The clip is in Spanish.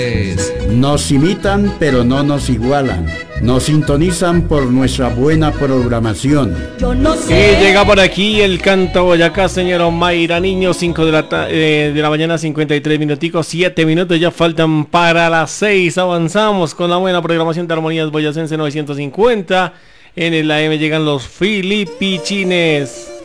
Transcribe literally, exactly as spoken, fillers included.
Nos imitan pero no nos igualan. Nos sintonizan por nuestra buena programación. Yo no sé. Y llega por aquí el canto Boyacá, señor Mayra Niño, cinco de la, ta- eh, de la mañana, cincuenta y tres minuticos, siete minutos ya faltan para las seis. Avanzamos con la buena programación de Armonías Boyacense novecientos cincuenta. En el A M llegan los Filipichines.